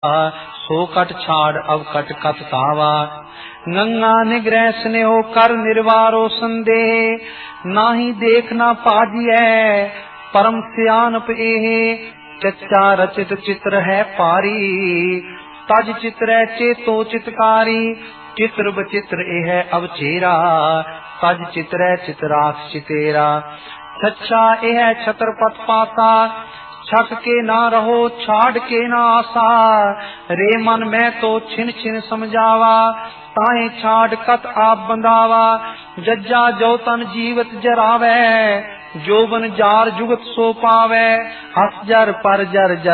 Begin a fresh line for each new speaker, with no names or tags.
So cut छाड़ अब cut कत कावा। गंगा निग्रह स्नेहो कर निर्वारो संदेह, नाही देखना पाजिए परम सियानप एहे। चच्चा रचित चित्र है पारी, तज चित्र चेतो चितकारी। चित्र बचित्र एह अवचेरा, तज चित्र चितराक्ष चितेरा। सच्चा एह छत्रपत पासा, छक के ना रहो छाड़ के ना आसा। रे मन में तो छिन छिन समझावा, ताए छाड़ कत आप बंधावा। जज्जा जो तन जीवत जरावे, जोबन जार जुगत सो पावे। हस जर पर जर जर